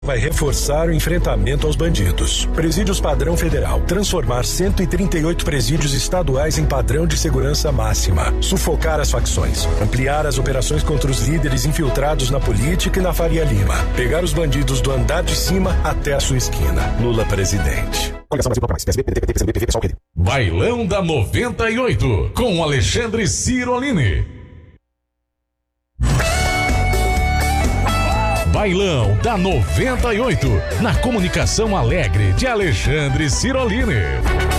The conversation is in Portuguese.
vai reforçar o enfrentamento aos bandidos. Presídios Padrão Federal. Transformar 138 presídios estaduais em padrão de segurança máxima. Sufocar as facções. Ampliar as operações contra os líderes infiltrados na política e na Faria Lima. Pegar os bandidos do andar de cima até a sua esquina. Lula presidente. Bailão da 98, com Alexandre Cirolini. Bailão da 98, na comunicação alegre de Alexandre Cirolini.